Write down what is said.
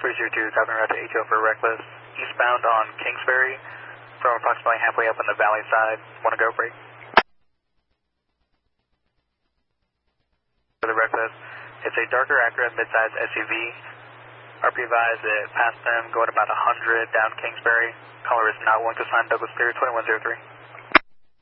302, copying route to ATO for reckless. Eastbound on Kingsbury from approximately halfway up on the valley side. Want to go break? For the reckless. It's a darker Acura midsize SUV. RP advised it passed them going about 100 down Kingsbury. Caller is not willing to sign Douglas Clear 2103.